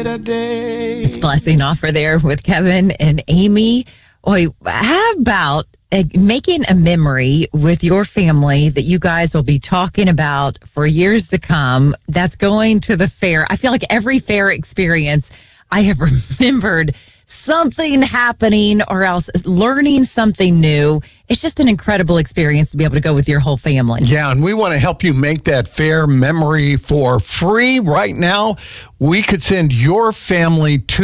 that day. It's Blessing Offer there with Kevin and Amy. Boy, how about making a memory with your family that you guys will be talking about for years to come? That's going to the fair. I feel like every fair experience I have remembered something happening or else learning something new. It's just an incredible experience to be able to go with your whole family. Yeah, and we want to help you make that fair memory for free right now. We could send your family to